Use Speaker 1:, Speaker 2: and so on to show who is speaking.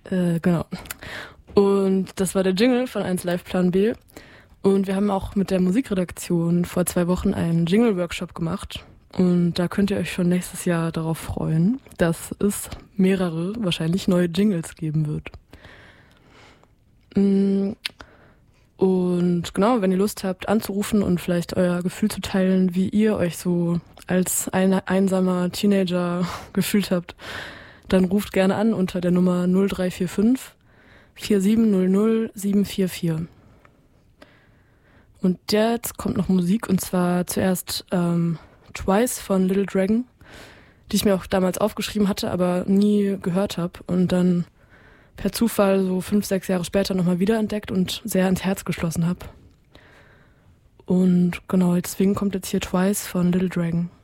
Speaker 1: Genau. Und das war der Jingle von 1 Live Plan B. Und wir haben auch mit der Musikredaktion vor 2 Wochen einen Jingle-Workshop gemacht. Und da könnt ihr euch schon nächstes Jahr darauf freuen, dass es mehrere, wahrscheinlich neue Jingles geben wird. Und genau, wenn ihr Lust habt anzurufen und vielleicht euer Gefühl zu teilen, wie ihr euch so als einsamer Teenager gefühlt habt, dann ruft gerne an unter der Nummer 0345 4700 744. Und jetzt kommt noch Musik, und zwar zuerst Twice von Little Dragon, die ich mir auch damals aufgeschrieben hatte, aber nie gehört habe und dann per Zufall so 5, 6 Jahre später nochmal wiederentdeckt und sehr ins Herz geschlossen habe. Und genau, deswegen kommt jetzt hier Twice von Little Dragon.